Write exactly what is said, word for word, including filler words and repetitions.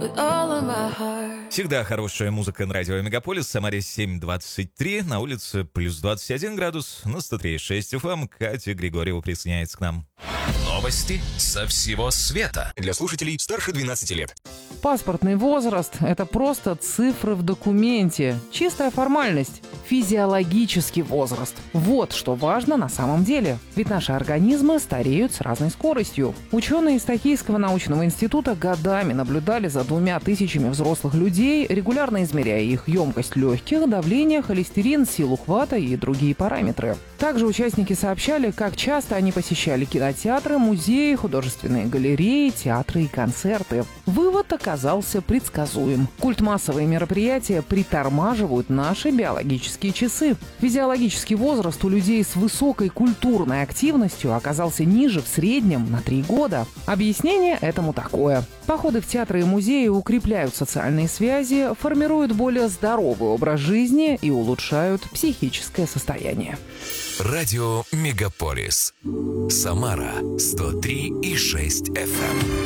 with all of my heart. Всегда хорошая музыка на радио Мегаполис. В Самаре семь двадцать три, на улице плюс двадцать один градус, на сто три и шесть эф эм. Катя Григорьева присоединяется к нам. Новости со всего света. Для слушателей старше двенадцати лет. Паспортный возраст – это просто цифры в документе. Чистая формальность. Физиологический возраст. Вот что важно на самом деле. Ведь наши организмы стареют с разной скоростью. Ученые из Токийского научного института годами наблюдали за двумя тысячами взрослых людей, регулярно измеряя их емкость легких, давление, холестерин, силу хвата и другие параметры. Также участники сообщали, как часто они посещали кинотеатры, музеи, художественные галереи, театры и концерты. Вывод оказался предсказуем. Культмассовые мероприятия притормаживают наши биологические часы. Физиологический возраст у людей с высокой культурной активностью оказался ниже в среднем на три года. Объяснение этому такое. Походы в театры и музеи укрепляют социальные связи, формируют более здоровый образ жизни и улучшают психическое состояние. Радио Мегаполис. Самара сто три и шесть эф эм.